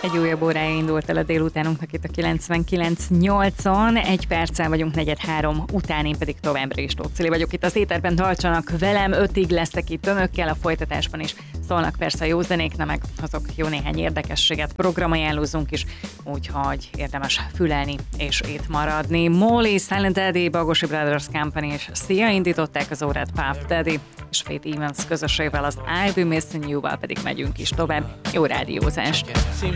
Egy újabb órája indult el a délutánunknak itt a 99.8-on. Egy perccel vagyunk 4:03 után, én pedig továbbra is Tóth Cili vagyok itt az éterben, tartsanak velem, 5-ig leszek itt önökkel, a folytatásban is szólnak persze a jó zenék, na meg azok jó néhány érdekességet, programajánlózunk is, úgyhogy érdemes fülelni és itt maradni. Molly, Silent Daddy, Bagosi Brothers Company és Sia indították az órát, Puff Daddy és Faith Evans közösével, az I'll Be Missing You-val pedig megyünk is tovább. Jó rádiózást!